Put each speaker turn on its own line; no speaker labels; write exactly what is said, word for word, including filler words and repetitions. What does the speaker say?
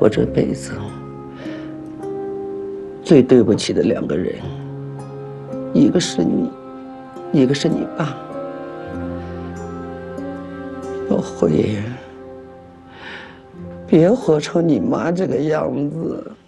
我这辈子最对不起的两个人，一个是你，一个是你爸。小辉，别活成你妈这个样子。